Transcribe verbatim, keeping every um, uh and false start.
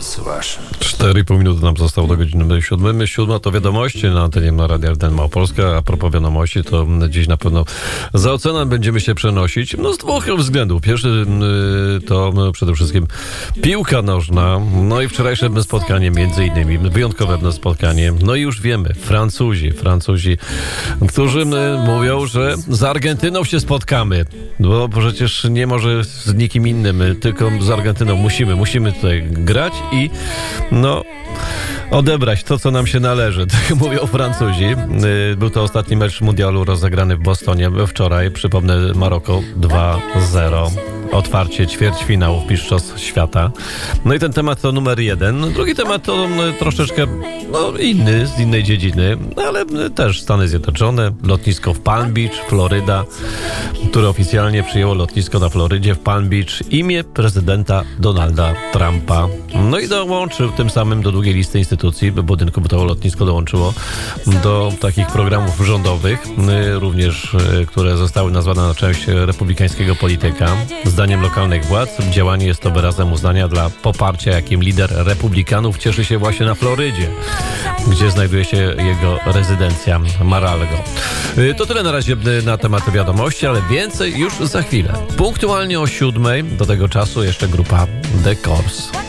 cztery i pół minuty nam zostało do godziny siódmej. Siódma to wiadomości na antenie na Radia R T N Małopolska. A propos wiadomości, to dziś na pewno za ocean będziemy się przenosić. No z dwóch względów. Pierwszy to przede wszystkim piłka nożna. No i wczorajsze spotkanie między innymi. Wyjątkowe spotkanie. No i już wiemy, Francuzi, Francuzi, którzy mówią, że z Argentyną się spotkamy. Bo przecież nie może z nikim innym, tylko z Argentyną musimy, musimy tutaj grać i no odebrać to, co nam się należy. Tak mówią Francuzi. Był to ostatni mecz mundialu rozegrany w Bostonie wczoraj. Przypomnę, Maroko dwa zero. Otwarcie ćwierćfinałów Mistrzostw Świata. No i ten temat to numer jeden. Drugi temat to troszeczkę no, inny, z innej dziedziny, ale też Stany Zjednoczone, lotnisko w Palm Beach, Floryda, które oficjalnie przyjęło lotnisko na Florydzie w Palm Beach imię prezydenta Donalda Trumpa. No i dołączył tym samym do długiej listy instytucji, w budynku, bo to lotnisko dołączyło do takich programów rządowych, również które zostały nazwane na część republikańskiego polityka. Zdaniem lokalnych władz działanie jest to wyrazem uznania dla poparcia, jakim lider republikanów cieszy się właśnie na Florydzie, gdzie znajduje się jego rezydencja Mar-a-Lago. To tyle na razie na temat wiadomości, ale więcej już za chwilę. Punktualnie o siódmej, do tego czasu jeszcze grupa The Corrs.